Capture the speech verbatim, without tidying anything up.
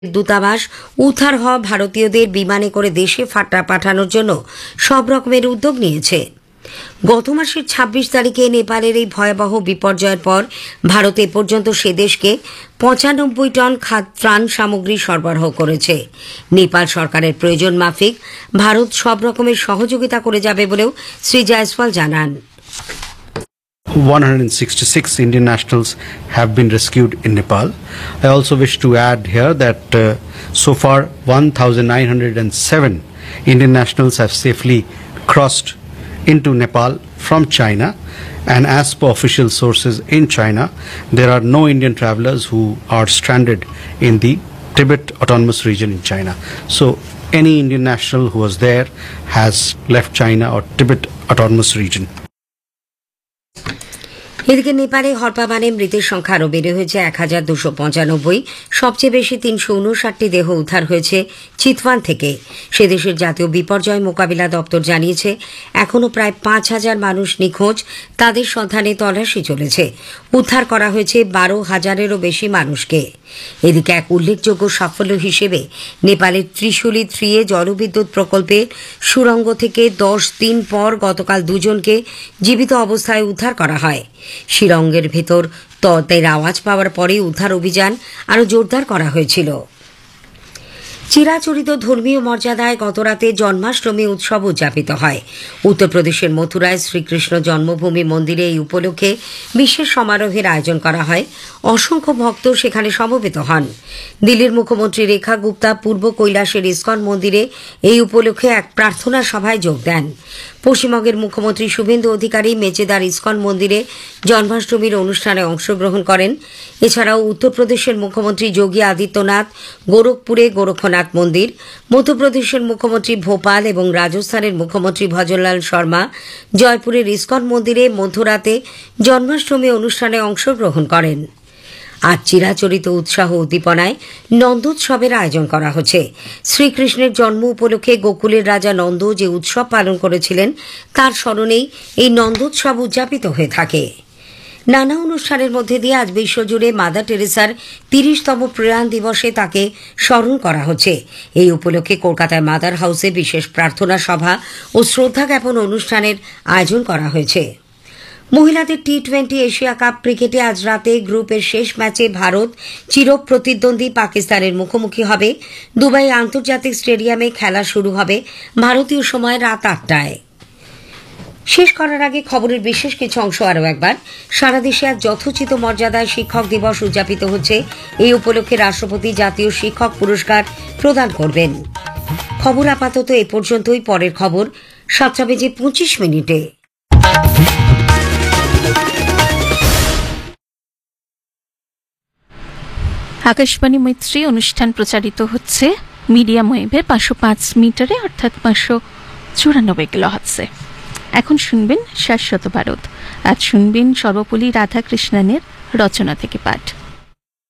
দূতাবাস উদ্ধার হওয়া ভারতীয়দের বিমানে করে দেশে ফাটা পাঠানোর জন্য সব রকমের উদ্যোগ নিয়েছে। গত মাসের ছাব্বিশ তারিখে নেপালের এই ভয়াবহ বিপর্যয়ের পর ভারত এ পর্যন্ত সে দেশকে পঁচানব্বই টন ত্রাণ সামগ্রী সরবরাহ করেছে। নেপাল সরকারের প্রয়োজন মাফিক ভারত সব রকমের সহযোগিতা করে যাবে বলেও শ্রী জয়সওয়াল জানান। one hundred sixty-six Indian nationals have been rescued in Nepal. I also wish to add here that uh, so far one thousand nine hundred seven Indian nationals have safely crossed into Nepal from China, and as per official sources in China, there are no Indian travelers who are stranded in the Tibet Autonomous Region in China. So any Indian national who was there has left China or Tibet Autonomous Region. এদিকে নেপালে হরপাবানে মৃতের সংখ্যা আরও বেড়ে হয়েছে এক হাজার দুশো পঁচানব্বই। সবচেয়ে বেশি তিনশো উনষাটটি দেহ উদ্ধার হয়েছে চিতওয়ান থেকে। সে দেশের জাতীয় বিপর্যয় মোকাবিলা দপ্তর জানিয়েছে এখনও প্রায় পাঁচ হাজার মানুষ নিখোঁজ, তাদের সন্ধানে তল্লাশি চলেছে। উদ্ধার করা হয়েছে বারো হাজারেরও বেশি মানুষকে। এদিকে এক উল্লেখযোগ্য সাফল্য হিসেবে নেপালের ত্রিশুলি থ্রিয়ে জলবিদ্যুৎ প্রকল্পে সুড়ঙ্গ থেকে দশ দিন পর গতকাল দুজনকে জীবিত অবস্থায় উদ্ধার করা হয়। সুড়ঙ্গের ভেতর ততের আওয়াজ পাওয়ার পরে উদ্ধার অভিযান আরও জোরদার করা হয়েছিল। চিরাচরিত ধর্মীয় মর্যাদায় গতরাতে জন্মাষ্টমী উৎসব উদযাপিত হয়। উত্তরপ্রদেশের মথুরায় শ্রীকৃষ্ণ জন্মভূমি মন্দিরে এই উপলক্ষে বিশেষ সমারোহের আয়োজন করা হয়। অসংখ্য ভক্ত সেখানে সমবেত হন। দিল্লির মুখ্যমন্ত্রী রেখা গুপ্তা পূর্ব কৈলাসের ইস্কন মন্দিরে এই উপলক্ষে এক প্রার্থনা সভায় যোগ দেন। পশ্চিমবঙ্গের মুখ্যমন্ত্রী শুভেন্দু অধিকারী মেচেদার ইস্কন মন্দিরে জন্মাষ্টমীর অনুষ্ঠানে অংশগ্রহণ করেন। এছাড়াও উত্তরপ্রদেশের মুখ্যমন্ত্রী যোগী আদিত্যনাথ গোরখপুরে গোরক্ষনাথ মন্দির, মধ্যপ্রদেশের মুখ্যমন্ত্রী ভোপাল এবং রাজস্থানের মুখ্যমন্ত্রী ভজনলাল শর্মা জয়পুরের ইস্কন মন্দিরে মধ্যরাতে জন্মাষ্টমী অনুষ্ঠানে অংশগ্রহণ করেন। আজ চিরাচরিত উৎসাহ উদ্দীপনায় নন্দোৎসবের আয়োজন করা হচ্ছে। শ্রীকৃষ্ণের জন্ম উপলক্ষে গোকুলের রাজা নন্দ যে উৎসব পালন করেছিলেন তার স্মরণেই এই নন্দোৎসব উদযাপিত হয়ে থাকে। নানা অনুষ্ঠানের মধ্যে দিয়ে আজ বিশ্বজুড়ে মাদার টেরেসার তিরিশতম প্রয়াণ দিবসে তাকে স্মরণ করা হচ্ছে। এই উপলক্ষে কলকাতায় মাদার হাউসে বিশেষ প্রার্থনা সভা ও শ্রদ্ধা জ্ঞাপন অনুষ্ঠানের আয়োজন করা হয়েছে। মহিলাদের টি টোয়েন্টি এশিয়া কাপ ক্রিকেটে আজ রাতে গ্রুপের শেষ ম্যাচে ভারত চিরপ্রতিদ্বন্দ্বী পাকিস্তানের মুখোমুখি হবে। দুবাই আন্তর্জাতিক স্টেডিয়ামে খেলা শুরু হবে ভারতীয় সময় রাত আটটায়। শেষ করার আগে খবরের বিশেষ কিছু অংশ আরও একবার। সারা দেশে আজ যথোচিত মর্যাদায় শিক্ষক দিবস উদযাপিত হচ্ছে। এই উপলক্ষে রাষ্ট্রপতি জাতীয় শিক্ষক পুরস্কার প্রদান করবেন। খবর আপাতত এ পর্যন্তই। পরের খবর সাতটা বেজে পঁচিশ মিনিটে। আকাশবাণী মৈত্রী অনুষ্ঠান প্রচারিত হচ্ছে মিডিয়াম ওয়েভে পাঁচশো পাঁচ মিটারে অর্থাৎ পাঁচশো চুরানব্বই কিলোহার্টজে। এখন শুনবেন শাশ্বত ভারত। আজ শুনবেন সর্বপল্লী রাধাকৃষ্ণনের রচনা থেকে পাঠ।